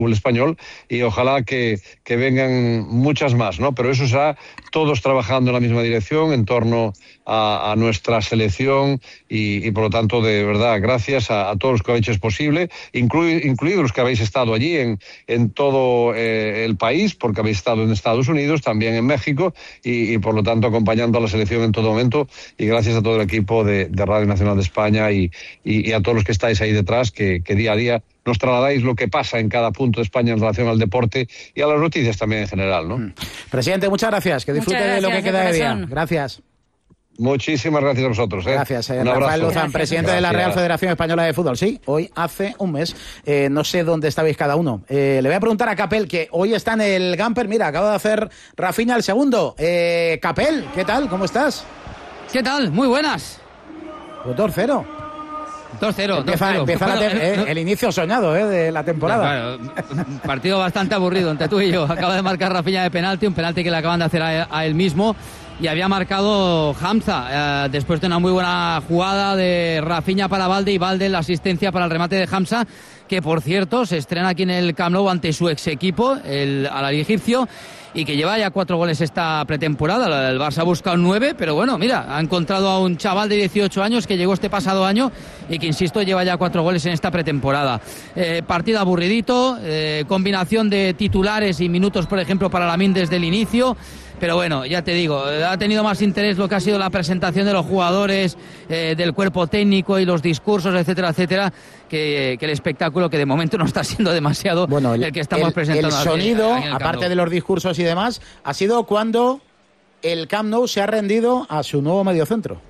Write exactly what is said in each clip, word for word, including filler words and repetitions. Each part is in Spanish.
fútbol español, y ojalá que, que vengan muchas más, ¿no? Pero eso será todos trabajando en la misma dirección en torno a, a nuestra selección y, y por lo tanto, de verdad, gracias a, a todos los que habéis hecho posible, inclu, incluidos los que habéis estado allí en, en todo eh, el país, porque habéis estado en Estados Unidos, también en México, y, y por lo tanto acompañando a la selección en todo momento, y gracias a todo el equipo de, de Radio Nacional de España y, y, y a todos los que estáis ahí detrás, que, que día a día nos trasladáis lo que pasa en cada punto de España en relación al deporte y a las noticias también en general, ¿no? Mm. Presidente, muchas gracias. Que disfrute de lo que queda de día. Gracias. Muchísimas gracias a vosotros. ¿eh? Gracias, eh, Rafael Lozán, presidente gracias. de la Real Federación Española de Fútbol. Sí, hoy hace un mes. Eh, no sé dónde estabais cada uno. Eh, le voy a preguntar a Capel, que hoy está en el Gamper. Mira, acaba de hacer Rafinha el segundo. Eh, Capel, ¿qué tal? ¿Cómo estás? ¿Qué tal? Muy buenas. dos cero. dos cero. Empieza, empieza bueno, la te- eh, el inicio soñado eh, de la temporada. Claro, un partido bastante aburrido entre tú y yo. Acaba de marcar Rafinha de penalti, un penalti que le acaban de hacer a, a él mismo. Y había marcado Hamza, eh, después de una muy buena jugada de Rafinha para Balde y Balde la asistencia para el remate de Hamza, que por cierto se estrena aquí en el Camp Nou ante su ex equipo, el Al-Ahly egipcio, y que lleva ya cuatro goles esta pretemporada. El Barça busca un nueve, pero bueno, mira, ha encontrado a un chaval de dieciocho años que llegó este pasado año y que, insisto, lleva ya cuatro goles en esta pretemporada. Eh, partido aburridito, eh, combinación de titulares y minutos, por ejemplo, para Lamine desde el inicio. Pero bueno, ya te digo, ha tenido más interés lo que ha sido la presentación de los jugadores, eh, del cuerpo técnico y los discursos, etcétera, etcétera, que, que el espectáculo, que de momento no está siendo demasiado bueno, el, el que estamos el, presentando. El sonido, aquí, aquí aparte de los discursos y demás, ha sido cuando el Camp Nou se ha rendido a su nuevo mediocentro.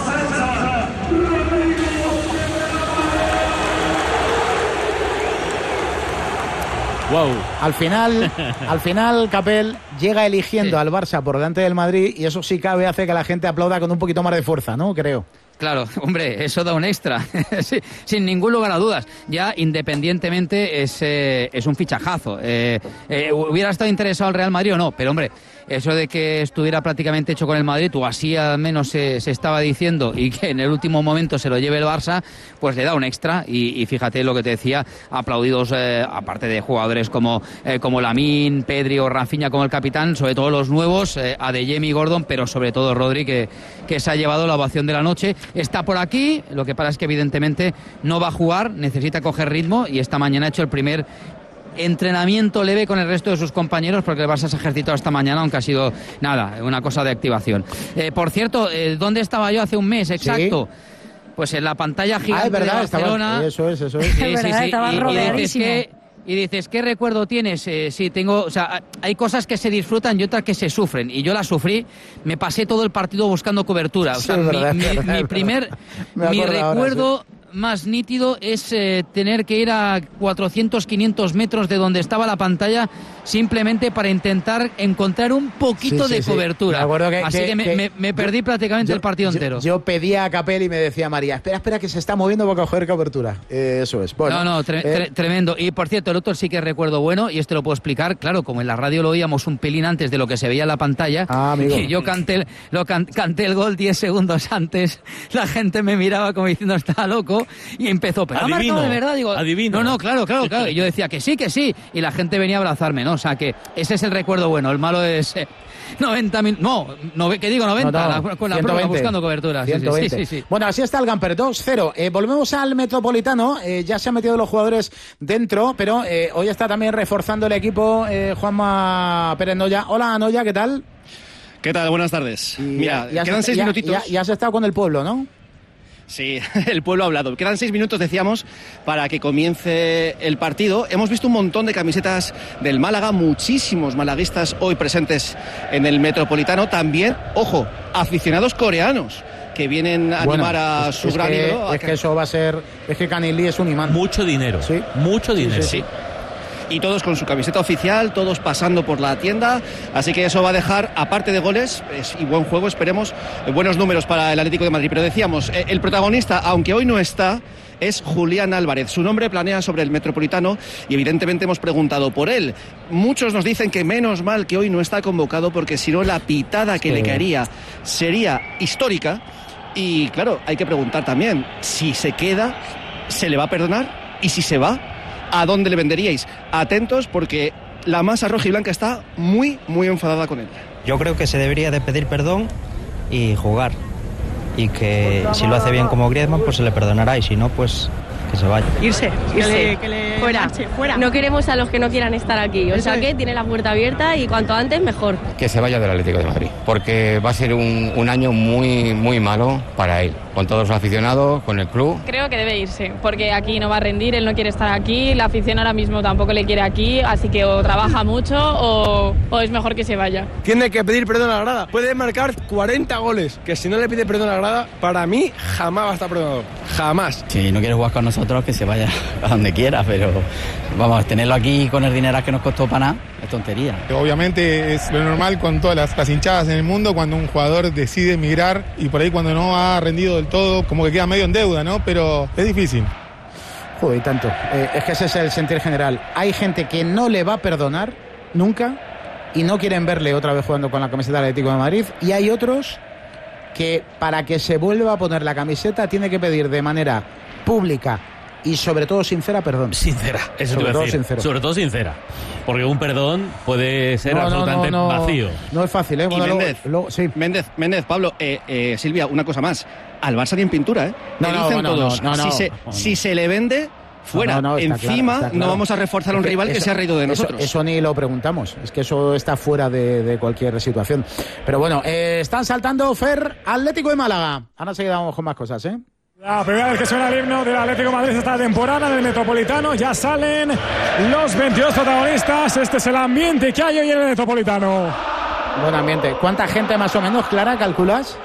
Wow. Al final, al final Capel llega eligiendo sí. al Barça por delante del Madrid, y eso sí cabe hace que la gente aplauda con un poquito más de fuerza, ¿no? Creo. Claro, hombre, eso da un extra, sí, sin ningún lugar a dudas. Ya independientemente es, eh, es un fichajazo. Eh, eh, ¿Hubiera estado interesado el Real Madrid o no? Pero hombre, eso de que estuviera prácticamente hecho con el Madrid, o así al menos se, se estaba diciendo, y que en el último momento se lo lleve el Barça, pues le da un extra. Y, y fíjate lo que te decía, aplaudidos, eh, aparte de jugadores como, eh, como Lamine, Pedri o Rafinha como el capitán, sobre todo los nuevos, eh, Adeyemi y Gordon, pero sobre todo Rodri, que, que se ha llevado la ovación de la noche. Está por aquí, lo que pasa es que evidentemente no va a jugar, necesita coger ritmo, y esta mañana ha hecho el primer entrenamiento leve con el resto de sus compañeros, porque el Barça se ha ejercitado esta mañana, aunque ha sido nada, una cosa de activación. Eh, por cierto, eh, ¿dónde estaba yo hace un mes exacto? ¿Sí? Pues en la pantalla gigante ah, es verdad, de Barcelona. Estaba, eso es, eso es. Sí, es sí, verdad, sí. estaba Y, y dices que Y dices, ¿qué recuerdo tienes? Eh, sí, tengo, o sea, hay cosas que se disfrutan y otras que se sufren. Y yo las sufrí, me pasé todo el partido buscando cobertura. O sea, sí, mi, verdad, mi, verdad, mi primer, mi recuerdo ahora, sí. más nítido es eh, tener que ir a cuatrocientos, quinientos metros de donde estaba la pantalla, simplemente para intentar encontrar un poquito sí, sí, de cobertura. Sí. Me que, Así que, que, me, me, me perdí yo, prácticamente yo, el partido yo, entero. Yo pedía a Capel y me decía María, espera, espera, que se está moviendo para coger cobertura. Eh, eso es. Bueno, no, no, tre- eh. tre- tremendo. Y por cierto, el otro sí que recuerdo bueno, y este lo puedo explicar, claro, como en la radio lo oíamos un pelín antes de lo que se veía en la pantalla, ah, amigo. Y yo canté, lo can, canté el gol diez segundos antes, la gente me miraba como diciendo, está loco, y empezó, pero ha marcado de verdad, digo, adivino. No, no, claro, claro, claro, y yo decía que sí, que sí, y la gente venía a abrazarme, ¿no? O sea que ese es el recuerdo bueno, el malo es eh, noventa minutos, no, no, que digo noventa, no, no, la, con la prueba buscando cobertura. Sí, sí, sí, sí. Bueno, así está el Gamper, dos cero. Eh, volvemos al Metropolitano, eh, ya se han metido los jugadores dentro, pero eh, hoy está también reforzando el equipo eh, Juanma Pérez Noya. Hola, Noya, ¿qué tal? ¿Qué tal? Buenas tardes. Y, Mira, ya, quedan ya, seis ya, minutitos. Ya, ya has estado con el pueblo, ¿no? Sí, el pueblo ha hablado. Quedan seis minutos, decíamos, para que comience el partido. Hemos visto un montón de camisetas del Málaga, muchísimos malaguistas hoy presentes en el Metropolitano. También, ojo, aficionados coreanos que vienen a bueno, animar a es, su es gran que, ídolo. Es que eso va a ser... Es que Kang In Lee es un imán. Mucho dinero. Sí. Mucho dinero. Sí, sí, sí. Y todos con su camiseta oficial, todos pasando por la tienda, así que eso va a dejar, aparte de goles es, y buen juego, esperemos, buenos números para el Atlético de Madrid. Pero decíamos, el protagonista, aunque hoy no está, es Julián Álvarez. Su nombre planea sobre el Metropolitano y evidentemente hemos preguntado por él. Muchos nos dicen que menos mal que hoy no está convocado, porque si no la pitada que sí. le caería sería histórica. Y claro, hay que preguntar también, si se queda, ¿se le va a perdonar? Y si se va, ¿a dónde le venderíais? Atentos porque la masa rojiblanca está muy, muy enfadada con él. Yo creo que se debería de pedir perdón y jugar. Y que si lo hace bien como Griezmann, pues se le perdonará. Y si no, pues que se vaya. Irse, irse. Que le, que le fuera. Marche, fuera. No queremos a los que no quieran estar aquí. O Eso sea es. que tiene la puerta abierta y cuanto antes mejor. Que se vaya del Atlético de Madrid, porque va a ser un, un año muy, muy malo para él, con todos los aficionados, con el club. Creo que debe irse, porque aquí no va a rendir, él no quiere estar aquí, la afición ahora mismo tampoco le quiere aquí, así que o trabaja mucho o, o es mejor que se vaya. Tiene que pedir perdón a la grada. Puede marcar cuarenta goles, que si no le pide perdón a la grada, para mí jamás va a estar perdonado. Jamás. Si no quiere jugar con nosotros, que se vaya a donde quiera, pero vamos, tenerlo aquí con el dinero que nos costó para nada, es tontería. Obviamente es lo normal con todas las, las hinchadas en el mundo cuando un jugador decide emigrar y por ahí cuando no ha rendido del todo, como que queda medio en deuda, ¿no? Pero es difícil. Joder, y tanto. Eh, es que ese es el sentir general. Hay gente que no le va a perdonar nunca y no quieren verle otra vez jugando con la camiseta del Atlético de Madrid, y hay otros que para que se vuelva a poner la camiseta tiene que pedir de manera pública y sobre todo sincera perdón. Sincera, eso sobre te iba a todo decir. sincero. Sobre todo sincera. Porque un perdón puede ser no, no, absolutamente no, no, vacío. No es fácil, ¿eh? Y Bueno, Méndez, luego, luego, sí. Méndez, Méndez, Pablo, eh, eh, Silvia, una cosa más. Al Barça ni en pintura, ¿eh? No, Le no, dicen no, todos, no, no, si, se, no, no. si se le vende, fuera. No, no, no, está Encima claro, está no claro. vamos a reforzar a un Es que rival que eso, se ha reído de eso, nosotros. Eso ni lo preguntamos, es que eso está fuera de, de cualquier situación. Pero bueno, eh, están saltando Fer, Atlético de Málaga. Ahora seguimos con más cosas, ¿eh? La primera vez que suena el himno del Atlético de Madrid esta temporada del Metropolitano. Ya salen los veintidós protagonistas. Este es el ambiente que hay hoy en el Metropolitano. Buen ambiente. ¿Cuánta gente más o menos, Clara, calculas?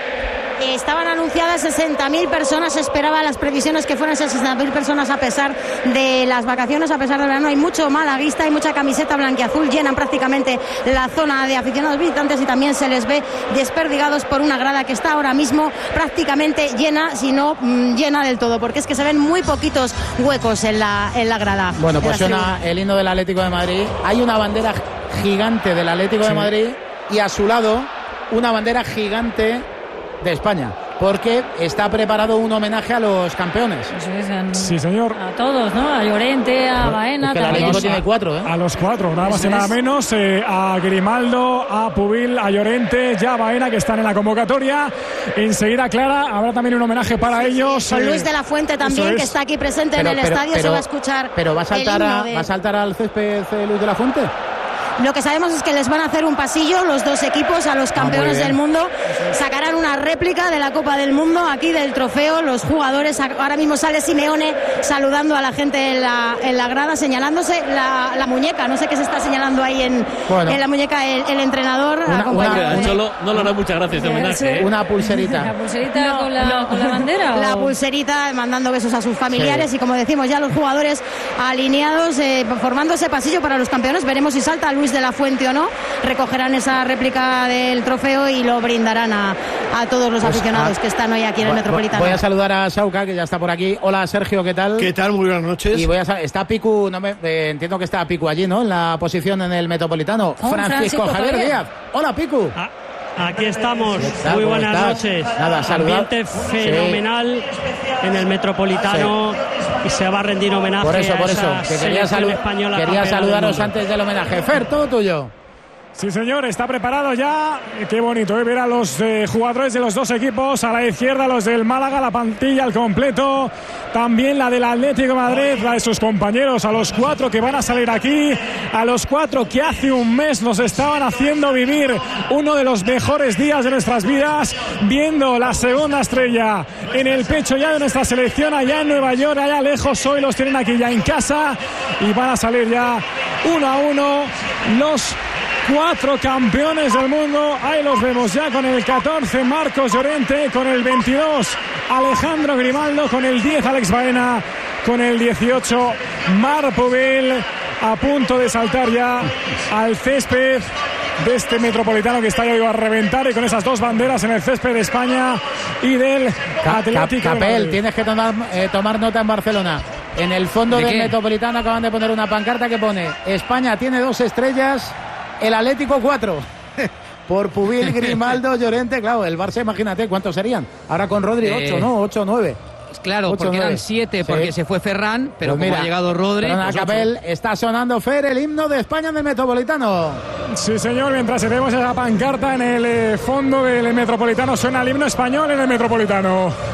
Estaban anunciadas sesenta mil personas, se esperaba las previsiones que fueran sesenta mil personas a pesar de las vacaciones, a pesar del verano. Hay mucho malaguista, hay mucha camiseta blanquiazul, llenan prácticamente la zona de aficionados visitantes y también se les ve desperdigados por una grada que está ahora mismo prácticamente llena, si no mmm, llena del todo, porque es que se ven muy poquitos huecos en la, en la grada. Bueno, pues suena el himno del Atlético de Madrid. Hay una bandera gigante del Atlético sí. de Madrid y a su lado una bandera gigante de España, porque está preparado un homenaje a los campeones. Eso es, en, sí, señor. A todos, ¿no? A Llorente, a Baena. Es que el Atlético tiene cuatro, ¿eh? A los cuatro, nada más y nada menos. Eh, a Grimaldo, a Pubil, a Llorente, ya a Baena, que están en la convocatoria. Enseguida, Clara, habrá también un homenaje para sí, ellos. Sí, con Luis de la Fuente también, que está aquí presente pero, en el pero, estadio, pero, se va a escuchar. Pero va a saltar, a, de... ¿va a saltar al césped Luis de la Fuente? Lo que sabemos es que les van a hacer un pasillo los dos equipos a los campeones ah, del mundo. Sacarán una réplica de la Copa del Mundo aquí del trofeo. Los jugadores, ahora mismo sale Simeone saludando a la gente en la, en la grada, señalándose la, la muñeca. No sé qué se está señalando ahí en, bueno, en la muñeca el, el entrenador. Una, una, de... Cholo, no le hará muchas gracias este homenaje. ¿eh? Una pulserita. ¿La pulserita no, con, la, no, con la bandera? La ¿o? pulserita mandando besos a sus familiares sí. Y como decimos ya los jugadores alineados, eh, formando ese pasillo para los campeones. Veremos si salta Luis de la Fuente o no. Recogerán esa réplica del trofeo y lo brindarán a, a todos los pues, aficionados ah, que están hoy aquí en el Metropolitano. Voy a saludar a Sauca, que ya está por aquí. Hola, Sergio, ¿qué tal? ¿Qué tal? Muy buenas noches. Y voy a está Picu, no me, eh, entiendo que está Picu allí, ¿no? En la posición en el Metropolitano. Oh, Francisco, Francisco Javier, Javier Díaz. Hola, Picu. Ah. Aquí estamos, muy buenas estás? noches. Nada, ambiente fenomenal sí. En el Metropolitano sí. Y se va a rendir homenaje por eso, por a eso, esa que quería, salu quería saludaros antes del homenaje. Fer, todo tuyo. Sí, señor, está preparado ya. Qué bonito, ¿eh? Ver a los eh, jugadores de los dos equipos. A la izquierda los del Málaga, la plantilla al completo. También la del Atlético de Madrid, la de sus compañeros, a los cuatro que van a salir aquí. A los cuatro que hace un mes nos estaban haciendo vivir uno de los mejores días de nuestras vidas, viendo la segunda estrella en el pecho ya de nuestra selección, allá en Nueva York, allá lejos. Hoy los tienen aquí ya en casa y van a salir ya uno a uno los cuatro campeones del mundo. Ahí los vemos ya con el catorce Marcos Llorente, con el veintidós Alejandro Grimaldo, con el diez Alex Baena, con el dieciocho Marc Pubil, a punto de saltar ya al césped de este Metropolitano que está ya a reventar, y con esas dos banderas en el césped de España y del Atlético Capel, de Madrid. Tienes que tomar, eh, tomar nota en Barcelona. En el fondo ¿De del qué? Metropolitano acaban de poner una pancarta que pone: España tiene dos estrellas, el Atlético cuatro. Por Pubil, Grimaldo, Llorente. Claro, el Barça, imagínate cuántos serían. Ahora con Rodri, ocho, eh, ¿no? ocho, nueve. Claro, porque eran siete porque sí. se fue Ferran, pero pues como mira, ha llegado Rodri... Pues Capel, está sonando Fer el himno de España en el Metropolitano. Sí, señor, mientras vemos esa pancarta en el fondo del Metropolitano, suena el himno español en el Metropolitano.